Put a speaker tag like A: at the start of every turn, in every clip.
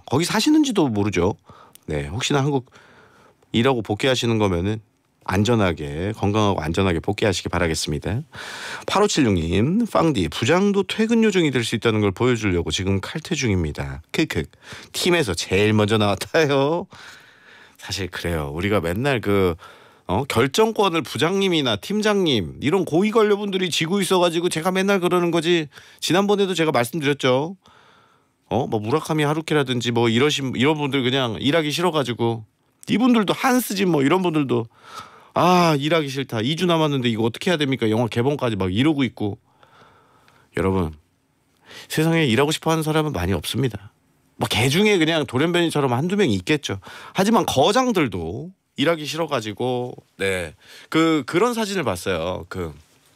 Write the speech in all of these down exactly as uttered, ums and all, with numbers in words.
A: 거기 사시는지도 모르죠. 네, 혹시나 한국 일하고 복귀하시는 거면은 안전하게 건강하고 안전하게 복귀하시기 바라겠습니다. 팔오칠육 님 빵디 부장도 퇴근 요정이 될 수 있다는 걸 보여주려고 지금 칼퇴 중입니다. 크크 팀에서 제일 먼저 나왔다요. 사실 그래요. 우리가 맨날 그 어, 결정권을 부장님이나 팀장님 이런 고위 관료분들이 쥐고 있어가지고 제가 맨날 그러는 거지. 지난번에도 제가 말씀드렸죠. 어, 뭐 무라카미 하루키라든지 뭐 이러신 이런 분들 그냥 일하기 싫어가지고 이분들도 한스지 뭐 이런 분들도 아 일하기 싫다. 이 주 남았는데 이거 어떻게 해야 됩니까? 영화 개봉까지 막 이러고 있고. 여러분 세상에 일하고 싶어하는 사람은 많이 없습니다. 뭐 개 중에 그냥 돌연변이처럼 한두 명이 있겠죠. 하지만 거장들도 일하기 싫어가지고 네 그 그런 사진을 봤어요. 그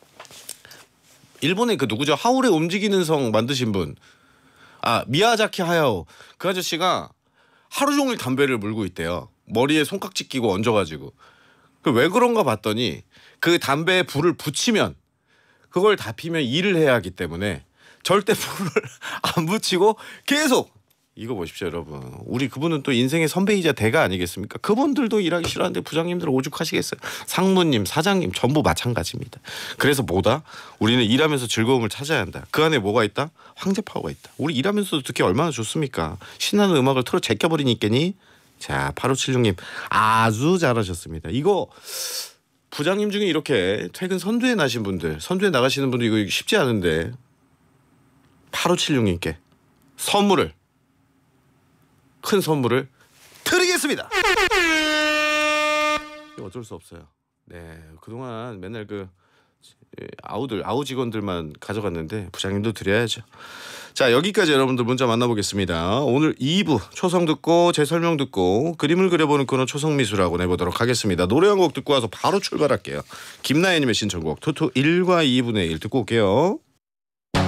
A: 일본의 그 누구죠? 하울의 움직이는 성 만드신 분. 아 미야자키 하야오. 그 아저씨가 하루 종일 담배를 물고 있대요. 머리에 손깍지 끼고 얹어가지고. 왜 그런가 봤더니 그 담배에 불을 붙이면 그걸 다 피면 일을 해야 하기 때문에 절대 불을 안 붙이고 계속 이거 보십시오 여러분. 우리 그분은 또 인생의 선배이자 대가 아니겠습니까? 그분들도 일하기 싫어하는데 부장님들 오죽하시겠어요. 상무님 사장님 전부 마찬가지입니다. 그래서 뭐다? 우리는 일하면서 즐거움을 찾아야 한다. 그 안에 뭐가 있다? 황제파워가 있다. 우리 일하면서도 듣기 얼마나 좋습니까? 신나는 음악을 틀어 제껴버리니까니. 자 팔오칠육 님 아주 잘하셨습니다. 이거 부장님 중에 이렇게 퇴근 선두에 나신 분들 선두에 나가시는 분들 이거 쉽지 않은데 팔오칠육 님께 선물을 큰 선물을 드리겠습니다. 어쩔 수 없어요. 네 그동안 맨날 그 아우들 아우 직원들만 가져갔는데 부장님도 드려야죠. 자 여기까지 여러분들 문자 만나보겠습니다. 오늘 이 부 초성 듣고 제 설명 듣고 그림을 그려보는 코너 초성미술학원 해보도록 하겠습니다. 노래 한 곡 듣고 와서 바로 출발할게요. 김나연님의 신청곡 투투 일과 이분의 일 듣고 올게요.